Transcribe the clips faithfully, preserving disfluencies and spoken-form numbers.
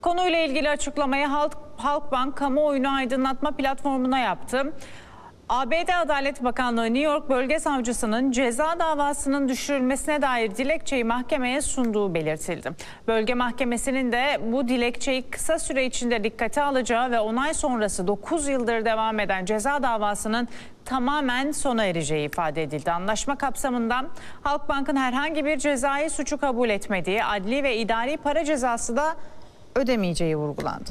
Konuyla ilgili açıklamayı Halk, Halkbank kamuoyunu aydınlatma platformuna yaptı. A B D Adalet Bakanlığı New York Bölge Savcısının ceza davasının düşürülmesine dair dilekçeyi mahkemeye sunduğu belirtildi. Bölge Mahkemesi'nin de bu dilekçeyi kısa süre içinde dikkate alacağı ve onay sonrası dokuz yıldır devam eden ceza davasının tamamen sona ereceği ifade edildi. Anlaşma kapsamında Halkbank'ın herhangi bir cezai suçu kabul etmediği, adli ve idari para cezası da ödemeyeceği vurgulandı.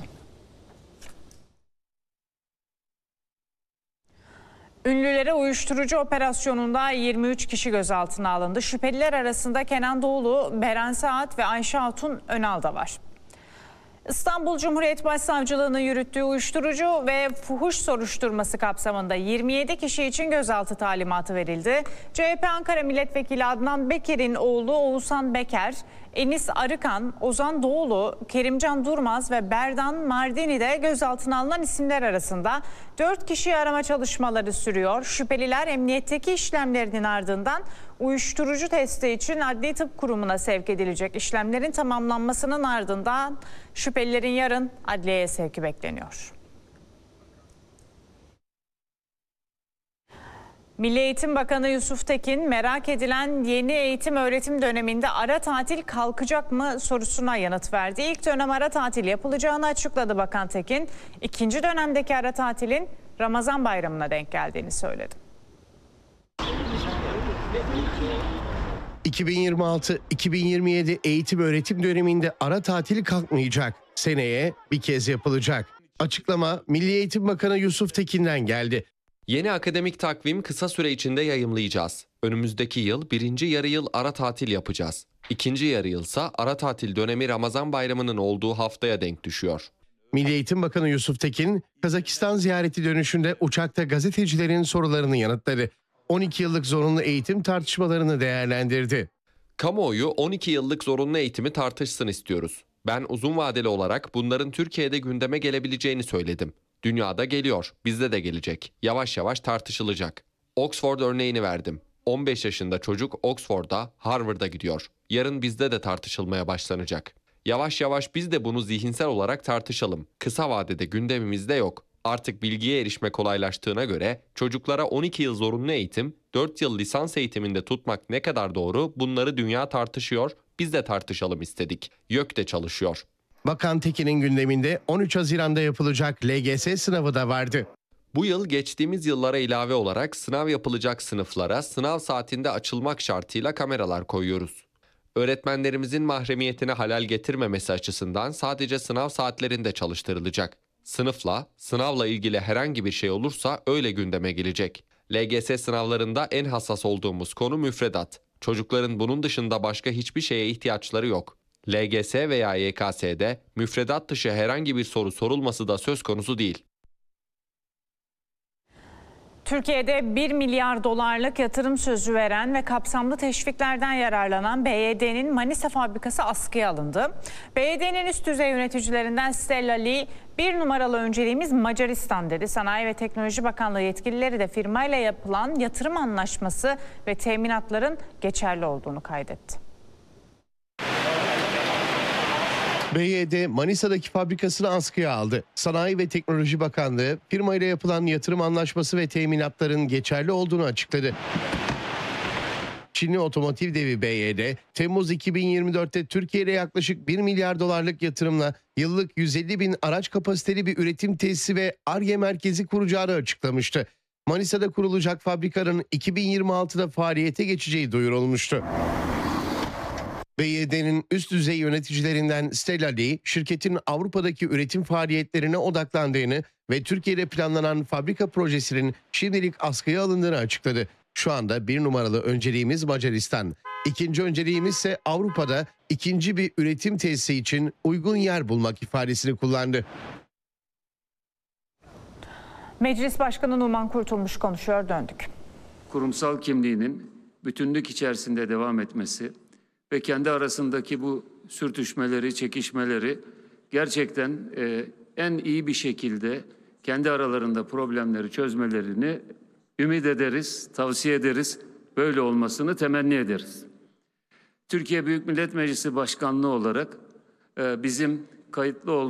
Ünlülere uyuşturucu operasyonunda yirmi üç kişi gözaltına alındı. Şüpheliler arasında Kenan Doğulu, Beren Saat ve Ayşe Hatun Önal da var. İstanbul Cumhuriyet Başsavcılığı'nın yürüttüğü uyuşturucu ve fuhuş soruşturması kapsamında yirmi yedi kişi için gözaltı talimatı verildi. C H P Ankara Milletvekili Adnan Beker'in oğlu Oğuzhan Beker, Enis Arıkan, Ozan Doğulu, Kerimcan Durmaz ve Berdan Mardini'de gözaltına alınan isimler arasında. Dört kişiyi arama çalışmaları sürüyor. Şüpheliler emniyetteki işlemlerinin ardından uyuşturucu testi için Adli Tıp Kurumu'na sevk edilecek. İşlemlerin tamamlanmasının ardından şüphelilerin yarın adliyeye sevki bekleniyor. Milli Eğitim Bakanı Yusuf Tekin, merak edilen yeni eğitim öğretim döneminde ara tatil kalkacak mı sorusuna yanıt verdi. İlk dönem ara tatil yapılacağını açıkladı Bakan Tekin. İkinci dönemdeki ara tatilin Ramazan Bayramı'na denk geldiğini söyledi. iki bin yirmi altı iki bin yirmi yedi eğitim öğretim döneminde ara tatil kalkmayacak. Seneye bir kez yapılacak. Açıklama Milli Eğitim Bakanı Yusuf Tekin'den geldi. Yeni akademik takvim kısa süre içinde yayımlayacağız. Önümüzdeki yıl birinci yarı yıl ara tatil yapacağız. İkinci yarı yılsa ara tatil dönemi Ramazan Bayramı'nın olduğu haftaya denk düşüyor. Milli Eğitim Bakanı Yusuf Tekin, Kazakistan ziyareti dönüşünde uçakta gazetecilerin sorularını yanıtladı. on iki yıllık zorunlu eğitim tartışmalarını değerlendirdi. Kamuoyu on iki yıllık zorunlu eğitimi tartışsın istiyoruz. Ben uzun vadeli olarak bunların Türkiye'de gündeme gelebileceğini söyledim. Dünyada geliyor, bizde de gelecek. Yavaş yavaş tartışılacak. Oxford örneğini verdim. on beş yaşında çocuk Oxford'a, Harvard'a gidiyor. Yarın bizde de tartışılmaya başlanacak. Yavaş yavaş biz de bunu zihinsel olarak tartışalım. Kısa vadede gündemimizde yok. Artık bilgiye erişme kolaylaştığına göre çocuklara on iki yıl zorunlu eğitim, dört yıl lisans eğitiminde tutmak ne kadar doğru, bunları dünya tartışıyor, biz de tartışalım istedik. YÖK de çalışıyor. Bakan Tekin'in gündeminde on üç Haziran'da yapılacak L G S sınavı da vardı. Bu yıl geçtiğimiz yıllara ilave olarak sınav yapılacak sınıflara sınav saatinde açılmak şartıyla kameralar koyuyoruz. Öğretmenlerimizin mahremiyetine halel getirmemesi açısından sadece sınav saatlerinde çalıştırılacak. Sınıfla, sınavla ilgili herhangi bir şey olursa öyle gündeme gelecek. L G S sınavlarında en hassas olduğumuz konu müfredat. Çocukların bunun dışında başka hiçbir şeye ihtiyaçları yok. L G S veya Y K S'de müfredat dışı herhangi bir soru sorulması da söz konusu değil. Türkiye'de bir milyar dolarlık yatırım sözü veren ve kapsamlı teşviklerden yararlanan B Y D'nin Manisa fabrikası askıya alındı. B Y D'nin üst düzey yöneticilerinden Stella Lee, bir numaralı önceliğimiz Macaristan dedi. Sanayi ve Teknoloji Bakanlığı yetkilileri de firmayla yapılan yatırım anlaşması ve teminatların geçerli olduğunu kaydetti. B Y D Manisa'daki fabrikasını askıya aldı. Sanayi ve Teknoloji Bakanlığı firmayla yapılan yatırım anlaşması ve teminatların geçerli olduğunu açıkladı. Çinli otomotiv devi B Y D, Temmuz iki bin yirmi dörtte Türkiye'ye yaklaşık bir milyar dolarlık yatırımla yıllık yüz elli bin araç kapasiteli bir üretim tesisi ve Ar-Ge merkezi kuracağını açıklamıştı. Manisa'da kurulacak fabrikanın iki bin yirmi altıda faaliyete geçeceği duyurulmuştu. B Y D'nin üst düzey yöneticilerinden Stella Lee, şirketin Avrupa'daki üretim faaliyetlerine odaklandığını ve Türkiye'de planlanan fabrika projesinin şimdilik askıya alındığını açıkladı. Şu anda bir numaralı önceliğimiz Macaristan. İkinci önceliğimiz ise Avrupa'da ikinci bir üretim tesisi için uygun yer bulmak ifadesini kullandı. Meclis Başkanı Numan Kurtulmuş konuşuyor, döndük. Kurumsal kimliğinin bütünlük içerisinde devam etmesi ve kendi arasındaki bu sürtüşmeleri, çekişmeleri gerçekten e, en iyi bir şekilde kendi aralarında problemleri çözmelerini ümit ederiz, tavsiye ederiz. Böyle olmasını temenni ederiz. Türkiye Büyük Millet Meclisi Başkanlığı olarak e, bizim kayıtlı olduğu